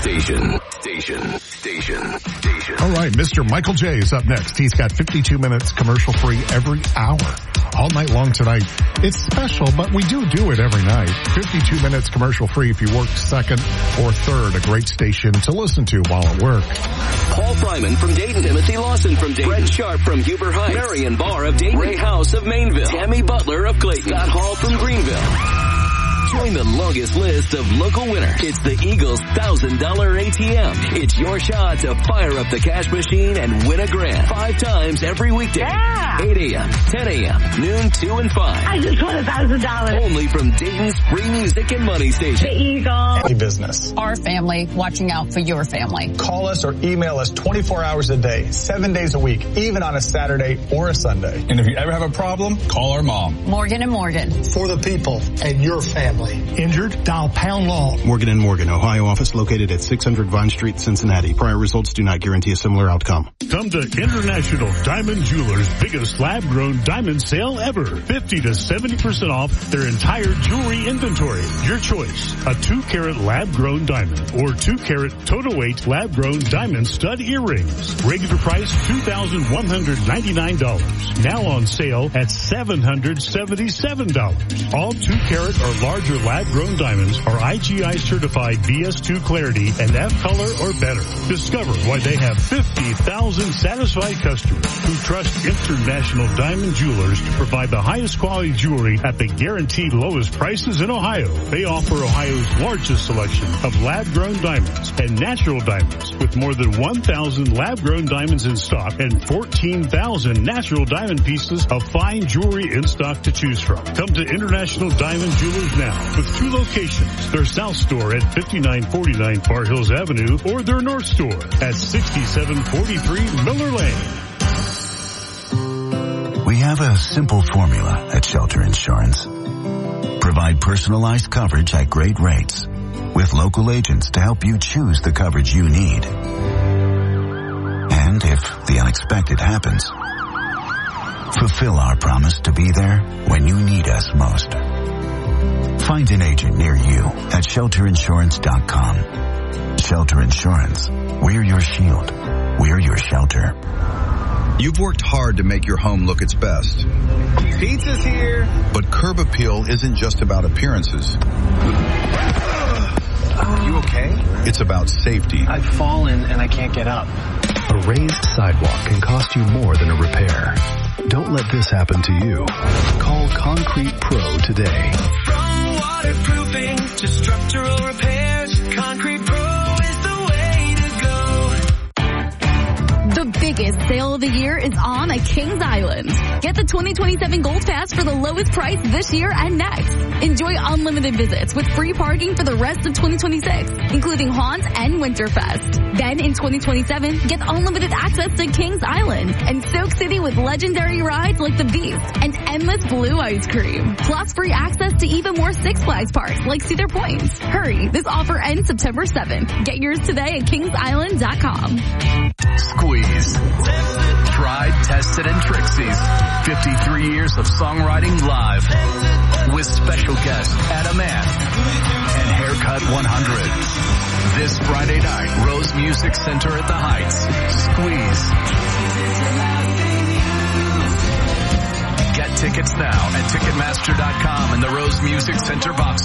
Station. All right, Mr. Michael J is up next. He's got 52 minutes commercial-free every hour. All night long tonight. It's special, but we do it every night. 52 minutes commercial-free if you work second or third. A great station to listen to while at work. Paul Fryman from Dayton. Timothy Lawson from Dayton. Brett Sharp from Huber Heights. Marion Barr of Dayton. Ray House of Mainville. Tammy Butler of Clayton. Scott Hall from Greenville. Join the longest list of local winners. It's the Eagles $1,000 ATM. It's your shot to fire up the cash machine and win a grand 5 times every weekday. Yeah. 8 a.m., 10 a.m., noon, 2 and 5. I just won $1,000. Only from Dayton's free music and money station. The Eagles. Any business. Our family watching out for your family. Call us or email us 24 hours a day, 7 days a week, even on a Saturday or a Sunday. And if you ever have a problem, call our mom. Morgan & Morgan. For the people and your family. Injured? Dial Pound Law. Morgan & Morgan, Ohio office located at 600 Vine Street, Cincinnati. Prior results do not guarantee a similar outcome. Come to International Diamond Jewelers' biggest lab-grown diamond sale ever. 50 to 70% off their entire jewelry inventory. Your choice. A 2-carat lab-grown diamond or 2-carat total weight lab-grown diamond stud earrings. Regular price $2,199. Now on sale at $777. All 2-carat or larger lab-grown diamonds are IGI certified BS2 clarity and F color or better. Discover why they have 50,000 satisfied customers who trust International Diamond Jewelers to provide the highest quality jewelry at the guaranteed lowest prices in Ohio. They offer Ohio's largest selection of lab-grown diamonds and natural diamonds with more than 1,000 lab-grown diamonds in stock and 14,000 natural diamond pieces of fine jewelry in stock to choose from. Come to International Diamond Jewelers now with 2 locations. Their South store at 5949 Far Hills Avenue or their North store at 6743 Miller Lane. We have a simple formula at Shelter Insurance. Provide personalized coverage at great rates with local agents to help you choose the coverage you need. And if the unexpected happens, fulfill our promise to be there when you need us most. Find an agent near you at shelterinsurance.com. Shelter Insurance. We're your shield. We're your shelter. You've worked hard to make your home look its best. Pizza's here. But Curb Appeal isn't just about appearances. You okay? It's about safety. I've fallen and I can't get up. A raised sidewalk can cost you more than a repair. Don't let this happen to you. Call Concrete Pro today. From waterproofing to structural repairs, Concrete Pro is the way to go. The biggest sale of the year is on at Kings Island. Get the 2027 Gold Pass for the lowest price this year and next. Enjoy unlimited visits with free parking for the rest of 2026, including Haunt and Winterfest. Then in 2027, get unlimited access to Kings Island and Soak City with legendary rides like the Beast and endless blue ice cream. Plus free access to even more Six Flags parks like Cedar Point. Hurry, this offer ends September 7th. Get yours today at kingsisland.com. Squeeze. Tried, tested, and Trixie's. 53 years of songwriting live. With special guest Adam Ant and Haircut 100. This Friday night, Rose Music Center at the Heights. Squeeze. Get tickets now at Ticketmaster.com and the Rose Music Center box